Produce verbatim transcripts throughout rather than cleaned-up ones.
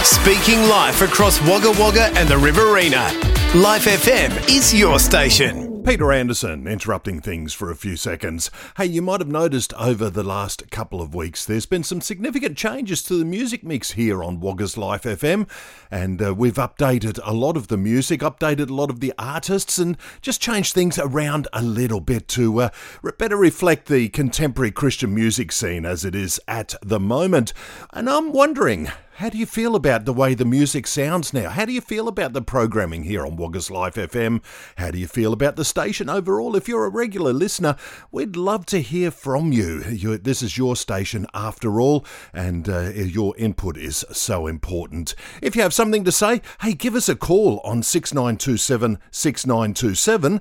Speaking live across Wagga Wagga and the Riverina. Life F M is your station. Peter Anderson, interrupting things for a few seconds. Hey, you might have noticed over the last couple of weeks there's been some significant changes to the music mix here on Wagga's Life F M, and uh, we've updated a lot of the music, updated a lot of the artists, and just changed things around a little bit to uh, better reflect the contemporary Christian music scene as it is at the moment. And I'm wondering, how do you feel about the way the music sounds now? How do you feel about the programming here on Wagga's Life F M? How do you feel about the station overall? If you're a regular listener, we'd love to hear from you. you this is your station after all, and uh, your input is so important. If you have something to say, hey, give us a call on six nine two seven, six nine two seven,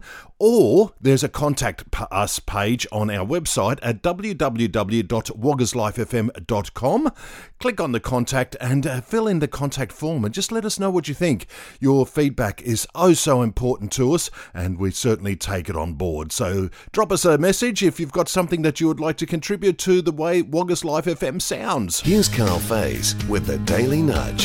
or there's a contact us page on our website at w w w dot waggas life f m dot com. Click on the contact and uh, fill in the contact form and just let us know what you think. Your feedback is oh so important to us, and we certainly take it on board. So drop us a message if you've got something that you would like to contribute to the way Wagga's Life F M sounds. Here's Carl Faze with the Daily Nudge.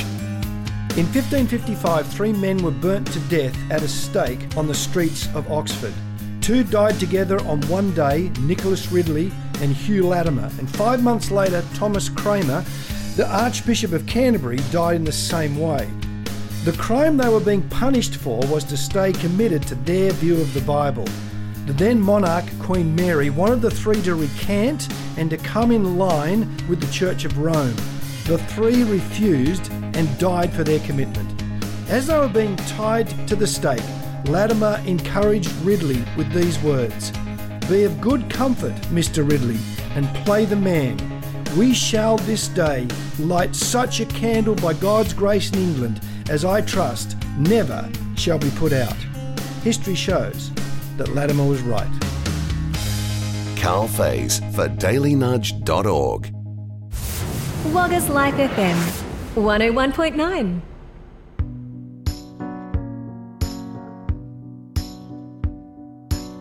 In fifteen fifty-five, three men were burnt to death at a stake on the streets of Oxford. Two died together on one day, Nicholas Ridley and Hugh Latimer, and five months later, Thomas Cramer, the Archbishop of Canterbury, died in the same way. The crime they were being punished for was to stay committed to their view of the Bible. The then monarch, Queen Mary, wanted the three to recant and to come in line with the Church of Rome. The three refused and died for their commitment. As they were being tied to the stake, Latimer encouraged Ridley with these words: "Be of good comfort, Mister Ridley, and play the man. We shall this day light such a candle by God's grace in England as I trust never shall be put out." History shows that Latimer was right. Carl Faze for daily nudge dot org. Wagga's Life F M, one oh one point nine.